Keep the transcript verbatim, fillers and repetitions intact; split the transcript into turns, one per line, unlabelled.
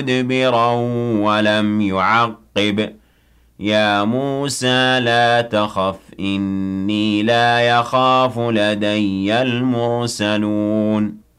مُدْبِرًا وَلَمْ يُعَقِّبْ يَا مُوسَىٰ لَا تَخَفْ إِنِّي لَا يَخَافُ لَدَيَّ الْمُرْسَلُونَ